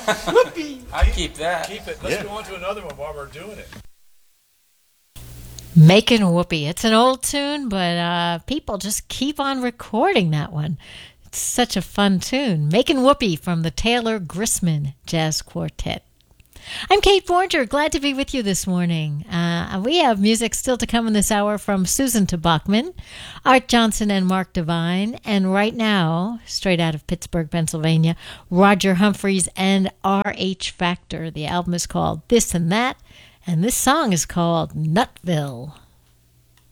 I keep that. Keep it. Let's go on to another one while we're doing it. Making Whoopee. It's an old tune, but people just keep on recording that one. It's such a fun tune. Making Whoopee from the Taylor Grisman Jazz Quartet. I'm Kate Forger. Glad to be with you this morning. We have music still to come in this hour from Susan Bachman, Art Johnson, and Mark Devine. And right now, straight out of Pittsburgh, Pennsylvania, Roger Humphreys and R.H. Factor. The album is called This and That, and this song is called Nutville.